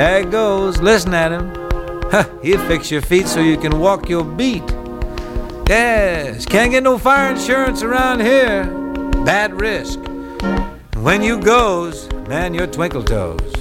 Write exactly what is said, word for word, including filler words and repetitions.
There he goes, listen at him. Huh, he'll fix your feet so you can walk your beat. Yes, can't get no fire insurance around here. Bad risk. And when you goes, man, you're twinkle toes.